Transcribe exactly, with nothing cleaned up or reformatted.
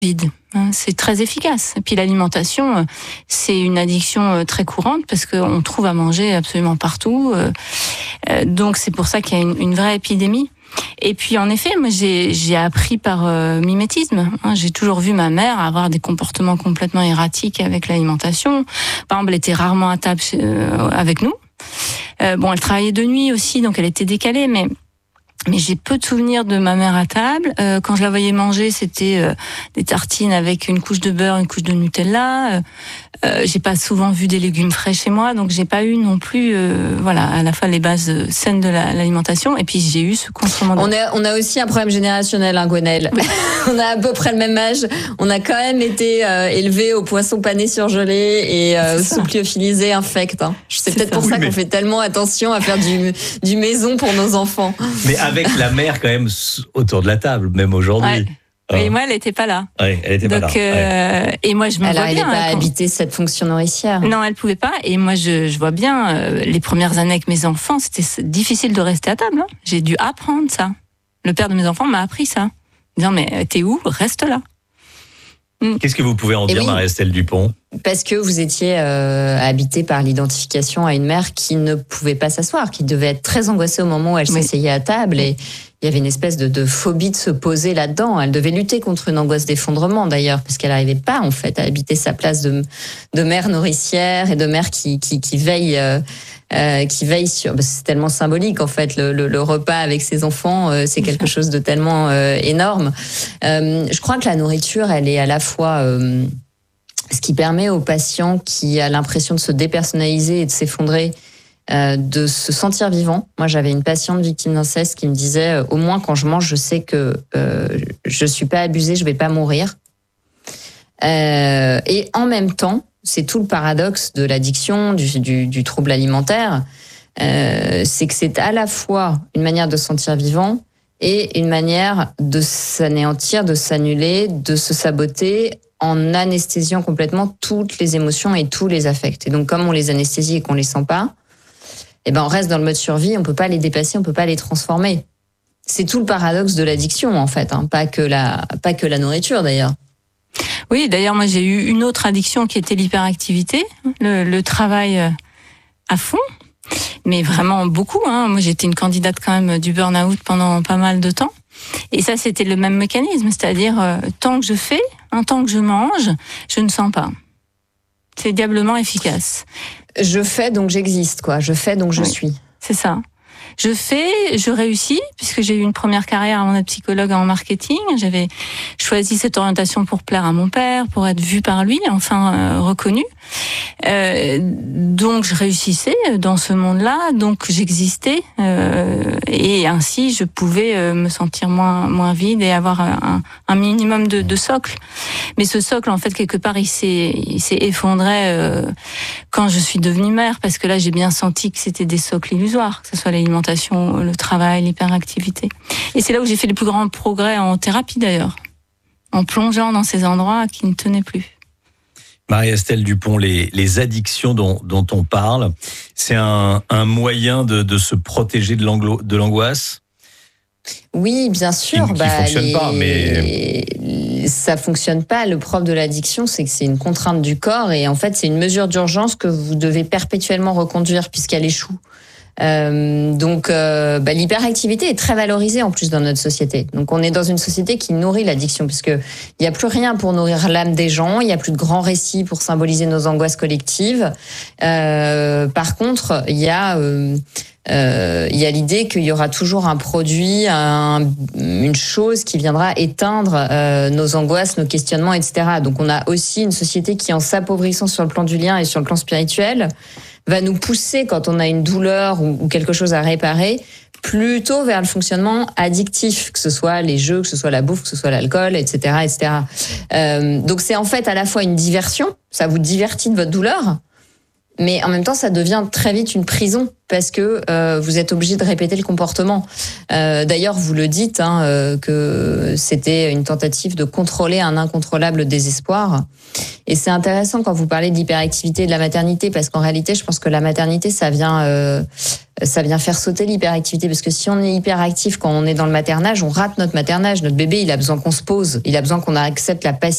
vide. C'est très efficace. Et puis l'alimentation, c'est une addiction très courante parce qu'on trouve à manger absolument partout. Donc c'est pour ça qu'il y a une, une vraie épidémie. Et puis en effet, moi j'ai, j'ai appris par euh, mimétisme. J'ai toujours vu ma mère avoir des comportements complètement erratiques avec l'alimentation. Par exemple, elle était rarement à table chez, euh, avec nous. Euh, bon, elle travaillait de nuit aussi, donc elle était décalée, mais Mais j'ai peu de souvenirs de ma mère à table. Euh, quand je la voyais manger, c'était euh, des tartines avec une couche de beurre, une couche de Nutella. Euh, euh, j'ai pas souvent vu des légumes frais chez moi, donc j'ai pas eu non plus, euh, voilà, à la fois les bases saines de la, l'alimentation. Et puis j'ai eu ce consommement. On a, on a aussi un problème générationnel, hein, Gwenaëlle. Oui. On a à peu près le même âge. On a quand même été euh, élevés au poisson pané surgelé et euh, au soupe lyophilisé infect. Hein. C'est, c'est peut-être ça. pour oui, ça mais... qu'on fait tellement attention à faire du, du maison pour nos enfants. Mais avec la mère quand même autour de la table, même aujourd'hui. Ouais. Oui, moi, elle n'était pas là. Oui, elle n'était pas Donc, là. Euh, ouais. Et moi, je me elle vois bien. Elle n'arrivait pas quand... à habiter cette fonction nourricière. Non, elle pouvait pas. Et moi, je, je vois bien, euh, les premières années avec mes enfants, c'était difficile de rester à table. Hein. J'ai dû apprendre ça. Le père de mes enfants m'a appris ça. Disant, mais t'es où ? Reste là. Qu'est-ce que vous pouvez en et dire, oui, Marie-Estelle Dupont ? Parce que vous étiez euh, habité par l'identification à une mère qui ne pouvait pas s'asseoir, qui devait être très angoissée au moment où elle oui. s'asseyait à table. Et il y avait une espèce de, de phobie de se poser là-dedans. Elle devait lutter contre une angoisse d'effondrement, d'ailleurs, parce qu'elle n'arrivait pas, en fait, à habiter sa place de, de mère nourricière et de mère qui, qui, qui veille... Euh, Euh, qui veille sur, bah, c'est tellement symbolique en fait, le, le, le repas avec ses enfants, euh, c'est quelque chose de tellement euh, énorme. Euh, je crois que la nourriture, elle est à la fois euh, ce qui permet aux patients qui a l'impression de se dépersonnaliser et de s'effondrer, euh, de se sentir vivant. Moi, j'avais une patiente victime d'inceste qui me disait, euh, au moins quand je mange, je sais que euh, je suis pas abusée, je vais pas mourir. Euh, et en même temps, c'est tout le paradoxe de l'addiction, du, du, du trouble alimentaire, euh, c'est que c'est à la fois une manière de se sentir vivant et une manière de s'anéantir, de s'annuler, de se saboter en anesthésiant complètement toutes les émotions et tous les affects. Et donc, comme on les anesthésie et qu'on les sent pas, eh ben, on reste dans le mode survie, on peut pas les dépasser, on peut pas les transformer. C'est tout le paradoxe de l'addiction, en fait, hein, pas que la, pas que la nourriture, d'ailleurs. Oui, d'ailleurs, moi, j'ai eu une autre addiction qui était l'hyperactivité, le, le travail à fond, mais vraiment beaucoup. Hein. Moi, j'étais une candidate quand même du burn-out pendant pas mal de temps. Et ça, c'était le même mécanisme, c'est-à-dire, euh, tant que je fais, hein, tant que je mange, je ne sens pas. C'est diablement efficace. Je fais, donc j'existe, quoi. Je fais, donc je oui, suis. C'est ça. Je fais, je réussis, puisque j'ai eu une première carrière avant d'être psychologue en marketing. J'avais choisi cette orientation pour plaire à mon père, pour être vue par lui, enfin euh, reconnue. Euh, donc je réussissais dans ce monde-là, donc j'existais, euh, et ainsi je pouvais euh, me sentir moins moins vide et avoir un, un minimum de, de socle. Mais ce socle, en fait, quelque part, il s'est il s'est effondré euh, quand je suis devenue mère, parce que là, j'ai bien senti que c'était des socles illusoires, que ce soit l'alimentation, le travail, l'hyperactivité. Et c'est là où j'ai fait les plus grands progrès en thérapie, d'ailleurs, en plongeant dans ces endroits qui ne tenaient plus. Marie-Estelle Dupont, les, les addictions dont, dont on parle, c'est un, un moyen de, de se protéger de, l'anglo, de l'angoisse ? Oui, bien sûr. Qui, qui bah, fonctionne les... pas, mais... Ça fonctionne pas. Le propre de l'addiction, c'est que c'est une contrainte du corps et en fait, c'est une mesure d'urgence que vous devez perpétuellement reconduire puisqu'elle échoue. Euh, donc, euh, bah, l'hyperactivité est très valorisée en plus dans notre société. Donc, on est dans une société qui nourrit l'addiction, puisque il y a plus rien pour nourrir l'âme des gens. Il y a plus de grands récits pour symboliser nos angoisses collectives. Euh, par contre, il y a euh, euh, il y a l'idée qu'il y aura toujours un produit, un, une chose qui viendra éteindre euh, nos angoisses, nos questionnements, et cetera. Donc, on a aussi une société qui, en s'appauvrissant sur le plan du lien et sur le plan spirituel, va nous pousser, quand on a une douleur ou quelque chose à réparer, plutôt vers le fonctionnement addictif, que ce soit les jeux, que ce soit la bouffe, que ce soit l'alcool, et cetera, et cetera. Euh, donc c'est en fait à la fois une diversion, ça vous divertit de votre douleur, mais en même temps ça devient très vite une prison parce que euh, vous êtes obligé de répéter le comportement. Euh, d'ailleurs, vous le dites, hein, euh, que c'était une tentative de contrôler un incontrôlable désespoir. Et c'est intéressant quand vous parlez de l'hyperactivité et de la maternité, parce qu'en réalité, je pense que la maternité, ça vient, euh, ça vient faire sauter l'hyperactivité. Parce que si on est hyperactif quand on est dans le maternage, on rate notre maternage. Notre bébé, il a besoin qu'on se pose, il a besoin qu'on accepte la passivité.